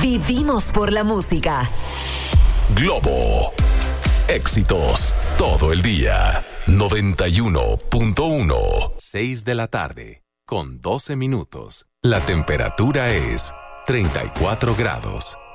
Vivimos por la música. Globo. Éxitos todo el día. 91.1. 6 de la tarde, con 12 minutos. La temperatura es 34 grados.